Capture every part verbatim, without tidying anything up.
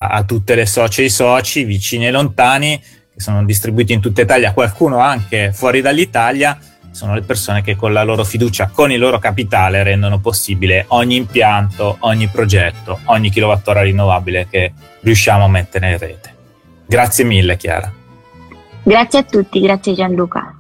a tutte le socie e i soci, vicini e lontani, che sono distribuiti in tutta Italia, qualcuno anche fuori dall'Italia. Sono le persone che con la loro fiducia, con il loro capitale, rendono possibile ogni impianto, ogni progetto, ogni kilowattora rinnovabile che riusciamo a mettere in rete. Grazie mille, Chiara. Grazie a tutti, grazie Gianluca.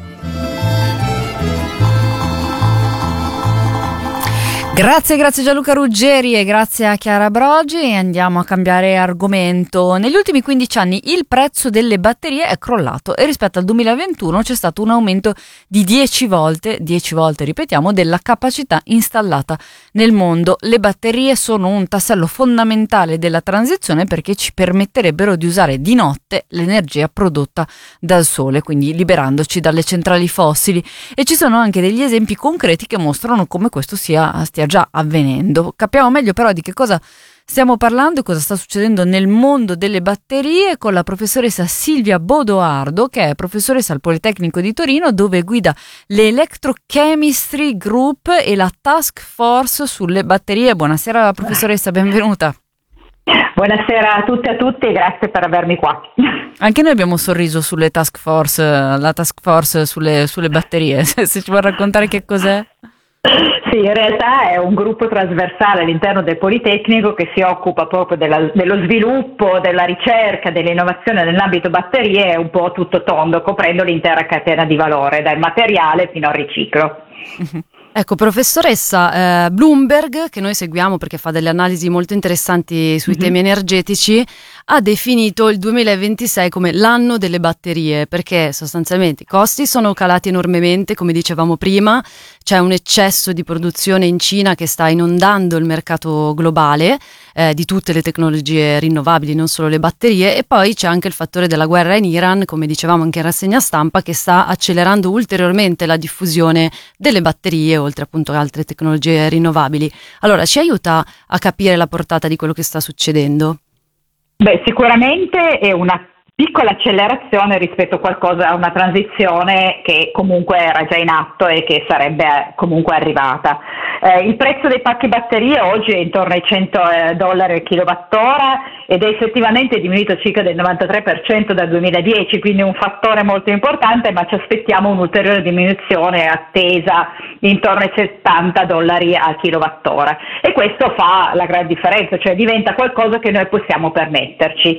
Grazie, grazie Gianluca Ruggeri e grazie a Chiara Brogi. Andiamo a cambiare argomento. Negli ultimi quindici anni il prezzo delle batterie è crollato e rispetto al duemilaventuno c'è stato un aumento di dieci volte, dieci volte ripetiamo, della capacità installata nel mondo. Le batterie sono un tassello fondamentale della transizione perché ci permetterebbero di usare di notte l'energia prodotta dal sole, quindi liberandoci dalle centrali fossili. E ci sono anche degli esempi concreti che mostrano come questo sia stia già avvenendo. Capiamo meglio però di che cosa stiamo parlando e cosa sta succedendo nel mondo delle batterie con la professoressa Silvia Bodoardo, che è professoressa al Politecnico di Torino, dove guida le Electrochemistry Group e la Task Force sulle batterie. Buonasera professoressa, benvenuta. Buonasera a tutte e a tutti e grazie per avermi qua. Anche noi abbiamo sorriso sulle task force, la task force sulle, sulle batterie. Se ci vuoi raccontare che cos'è? Sì, in realtà è un gruppo trasversale all'interno del Politecnico che si occupa proprio della, dello sviluppo, della ricerca, dell'innovazione nell'ambito batterie, è un po' tutto tondo, coprendo l'intera catena di valore, dal materiale fino al riciclo. Ecco, professoressa, eh, Bloomberg, che noi seguiamo perché fa delle analisi molto interessanti sui mm-hmm. temi energetici, ha definito il duemilaventisei come l'anno delle batterie, perché sostanzialmente i costi sono calati enormemente, come dicevamo prima, c'è un eccesso di produzione in Cina che sta inondando il mercato globale eh, di tutte le tecnologie rinnovabili, non solo le batterie, e poi c'è anche il fattore della guerra in Iran, come dicevamo anche in rassegna stampa, che sta accelerando ulteriormente la diffusione delle batterie, oltre appunto a altre tecnologie rinnovabili. Allora, ci aiuta a capire la portata di quello che sta succedendo? Beh, sicuramente è una piccola accelerazione rispetto a qualcosa, a una transizione che comunque era già in atto e che sarebbe comunque arrivata. Eh, il prezzo dei pacchi batterie oggi è intorno ai cento dollari al kilowattora ed è effettivamente diminuito circa del novantatré per cento dal duemiladieci, quindi un fattore molto importante, ma ci aspettiamo un'ulteriore diminuzione attesa intorno ai settanta dollari al kilowattora, e questo fa la gran differenza, cioè diventa qualcosa che noi possiamo permetterci.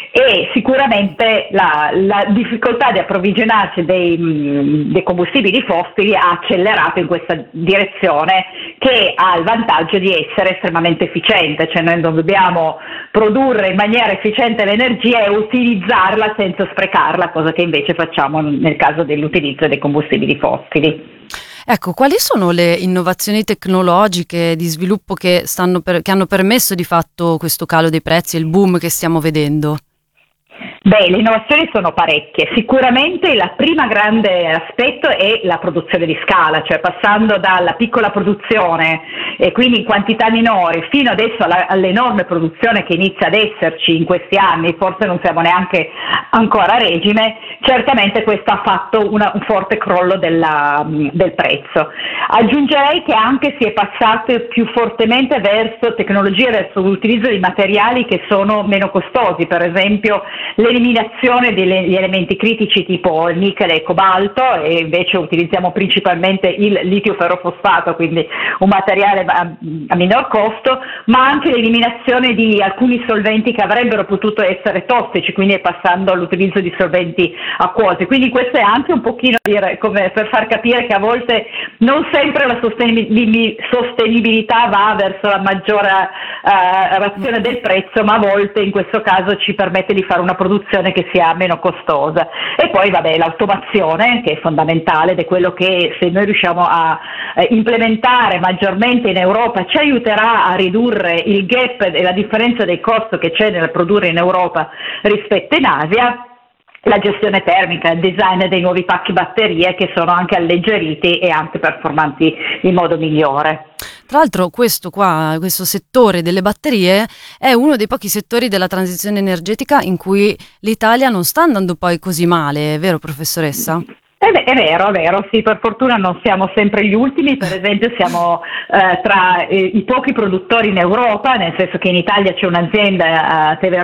E sicuramente la, la difficoltà di approvvigionarsi dei, dei combustibili fossili ha accelerato in questa direzione, che ha il vantaggio di essere estremamente efficiente, cioè noi non dobbiamo produrre in maniera efficiente l'energia e utilizzarla senza sprecarla, cosa che invece facciamo nel caso dell'utilizzo dei combustibili fossili. Ecco, quali sono le innovazioni tecnologiche di sviluppo che, stanno per, che hanno permesso di fatto questo calo dei prezzi e il boom che stiamo vedendo? Beh, le innovazioni sono parecchie. Sicuramente il primo grande aspetto è la produzione di scala, cioè passando dalla piccola produzione e quindi in quantità minori fino adesso alla, all'enorme produzione che inizia ad esserci in questi anni, forse non siamo neanche ancora a regime. Certamente questo ha fatto una, un forte crollo della, del prezzo. Aggiungerei che anche si è passato più fortemente verso tecnologie, verso l'utilizzo di materiali che sono meno costosi, per esempio l'eliminazione degli elementi critici tipo il nichel e il cobalto, e invece utilizziamo principalmente il litio ferrofosfato, quindi un materiale a, a minor costo, ma anche l'eliminazione di alcuni solventi che avrebbero potuto essere tossici, quindi passando all'utilizzo di solventi acquosi. Quindi questo è anche un pochino dire, come per far capire che a volte non sempre la sostenibilità va verso la maggiore uh, razione del prezzo, ma a volte in questo caso ci permette di fare una produzione che sia meno costosa. E poi vabbè, l'automazione, che è fondamentale, ed è quello che, se noi riusciamo a eh, implementare maggiormente in Europa, ci aiuterà a ridurre il gap e la differenza dei costi che c'è nel produrre in Europa rispetto in Asia. La gestione termica, il design dei nuovi pacchi batterie che sono anche alleggeriti e anche performanti in modo migliore. Tra l'altro questo qua, questo settore delle batterie è uno dei pochi settori della transizione energetica in cui l'Italia non sta andando poi così male, è vero professoressa? È, è vero, è vero, sì, per fortuna non siamo sempre gli ultimi, per esempio siamo eh, tra eh, i pochi produttori in Europa, nel senso che in Italia c'è un'azienda, eh, Tevere